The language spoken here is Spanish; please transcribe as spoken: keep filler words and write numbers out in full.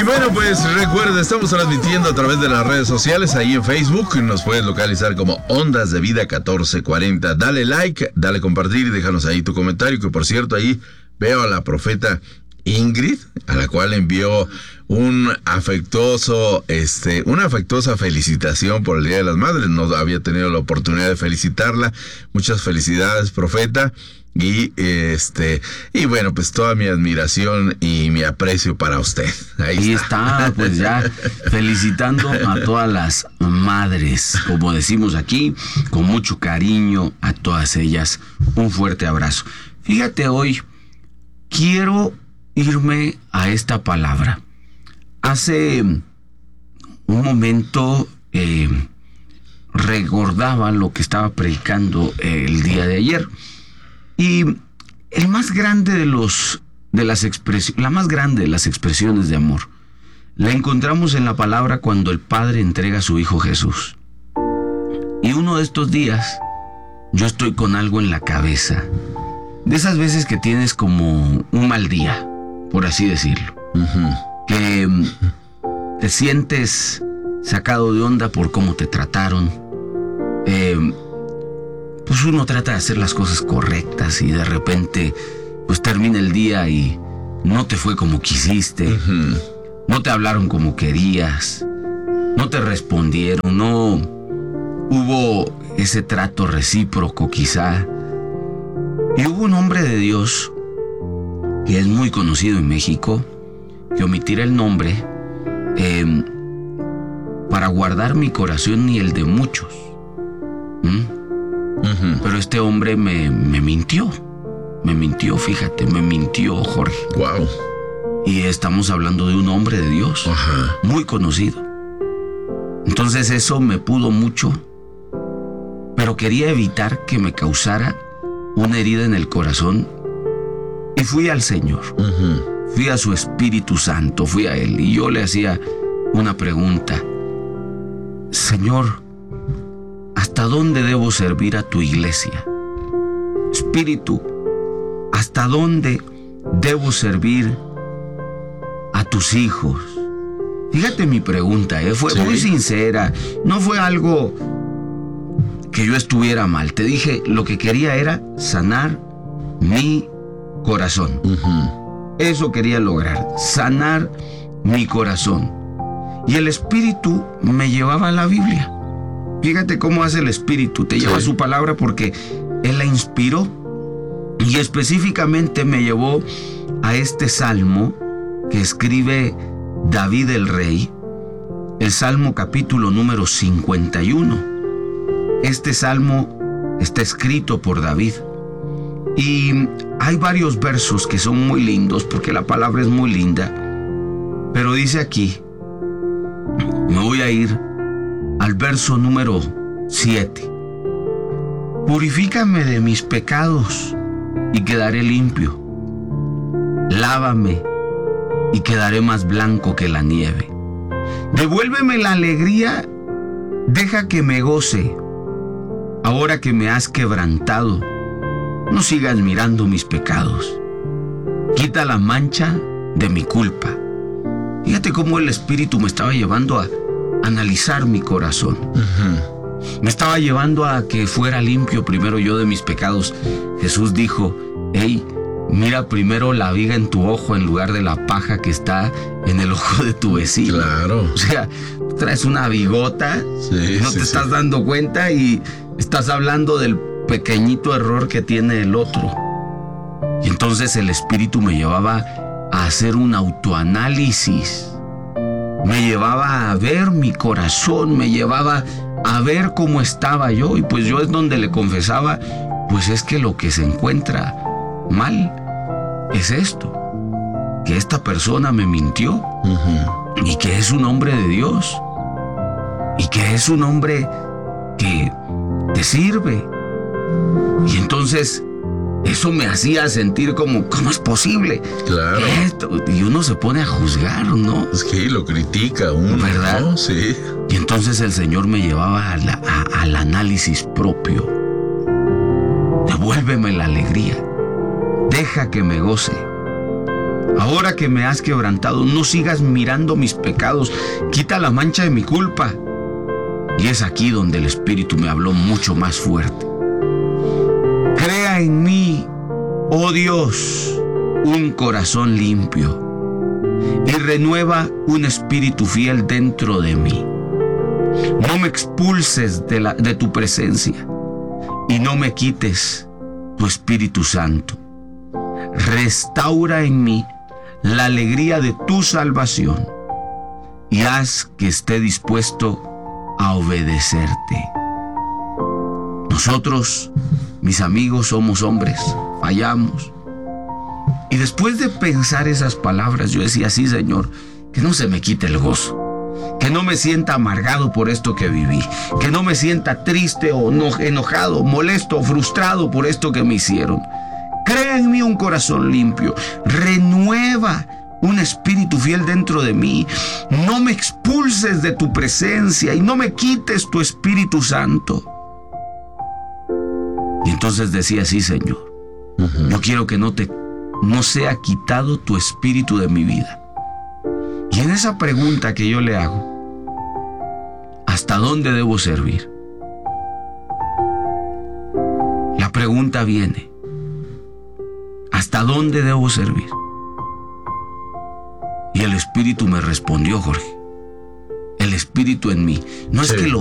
Bueno, pues recuerda, estamos transmitiendo a través de las redes sociales, ahí en Facebook, nos puedes localizar como Ondas de Vida catorce cuarenta. Dale like, dale compartir y déjanos ahí tu comentario, que por cierto, ahí veo a la profeta Ingrid, a la cual envió un afectuoso, este, una afectuosa felicitación por el Día de las Madres. No había tenido la oportunidad de felicitarla. Muchas felicidades, profeta. Y este, y bueno, pues toda mi admiración y mi aprecio para usted. Ahí, Ahí está. está, pues ya felicitando a todas las madres, como decimos aquí, con mucho cariño a todas ellas. Un fuerte abrazo. Fíjate, hoy quiero irme a esta palabra. Hace un momento eh, recordaba lo que estaba predicando el día de ayer. Y el más grande de los de las expresiones, la más grande de las expresiones de amor, la encontramos en la palabra cuando el Padre entrega a su Hijo Jesús. Y uno de estos días, yo estoy con algo en la cabeza, de esas veces que tienes como un mal día, por así decirlo, uh-huh. que te sientes sacado de onda por cómo te trataron. Eh, pues uno trata de hacer las cosas correctas y de repente pues termina el día y no te fue como quisiste, uh-huh. no te hablaron como querías, no te respondieron, no hubo ese trato recíproco quizá. Y hubo un hombre de Dios que es muy conocido en México, que omitiré el nombre eh, para guardar mi corazón y el de muchos. ¿Mm? Uh-huh. Pero este hombre me, me mintió, me mintió, fíjate, me mintió, Jorge. Wow. Y estamos hablando de un hombre de Dios, uh-huh. muy conocido. Entonces eso me pudo mucho, pero quería evitar que me causara una herida en el corazón. Y fui al Señor, uh-huh. fui a su Espíritu Santo, fui a Él. Y yo le hacía una pregunta: Señor, ¿hasta dónde debo servir a tu iglesia? Espíritu, ¿hasta dónde debo servir a tus hijos? Fíjate mi pregunta, ¿eh? Fue sí. muy sincera. No fue algo que yo estuviera mal. Te dije, lo que quería era sanar mi corazón. Uh-huh. Eso quería lograr, sanar mi corazón. Y el Espíritu me llevaba a la Biblia. Fíjate cómo hace el Espíritu, te lleva sí. su palabra porque Él la inspiró. Y específicamente me llevó a este salmo que escribe David el Rey, el Salmo capítulo número cincuenta y uno. Este salmo está escrito por David. Y hay varios versos que son muy lindos porque la palabra es muy linda. Pero dice aquí, me voy a ir al verso número siete. Purifícame de mis pecados y quedaré limpio. Lávame y quedaré más blanco que la nieve. Devuélveme la alegría, deja que me goce. Ahora que me has quebrantado, no sigas mirando mis pecados. Quita la mancha de mi culpa. Fíjate cómo el Espíritu me estaba llevando a analizar mi corazón. Uh-huh. Me estaba llevando a que fuera limpio primero yo de mis pecados. Jesús dijo, hey, mira primero la viga en tu ojo en lugar de la paja que está en el ojo de tu vecino. Claro. O sea, traes una bigota, sí, no sí, te estás sí. dando cuenta y estás hablando del pequeñito error que tiene el otro. Y entonces el Espíritu me llevaba a hacer un autoanálisis. Me llevaba a ver mi corazón, me llevaba a ver cómo estaba yo. Y pues yo es donde le confesaba, pues es que lo que se encuentra mal es esto, que esta persona me mintió, uh-huh. y que es un hombre de Dios, y que es un hombre que te sirve. Y entonces eso me hacía sentir como, ¿cómo es posible? Claro. Esto? Y uno se pone a juzgar, ¿no? Es que lo critica uno, ¿verdad? ¿no? Sí. Y entonces el Señor me llevaba a la, a, al análisis propio. Devuélveme la alegría. Deja que me goce. Ahora que me has quebrantado, no sigas mirando mis pecados. Quita la mancha de mi culpa. Y es aquí donde el Espíritu me habló mucho más fuerte. Crea en mí, oh Dios, un corazón limpio y renueva un espíritu fiel dentro de mí. No me expulses de, la, de tu presencia y no me quites tu Espíritu Santo. Restaura en mí la alegría de tu salvación y haz que esté dispuesto a obedecerte. Nosotros, mis amigos, somos hombres, fallamos. Y después de pensar esas palabras, yo decía, sí, Señor, que no se me quite el gozo, que no me sienta amargado por esto que viví, que no me sienta triste o no, enojado, molesto o frustrado por esto que me hicieron. Crea en mí un corazón limpio, renueva un espíritu fiel dentro de mí. No me expulses de tu presencia y no me quites tu Espíritu Santo. Y entonces decía, sí, Señor, uh-huh. yo quiero que no te no sea quitado tu espíritu de mi vida. Y en esa pregunta que yo le hago, ¿hasta dónde debo servir? La pregunta viene, ¿hasta dónde debo servir? Y el Espíritu me respondió, Jorge. El Espíritu en mí. No es sí. que lo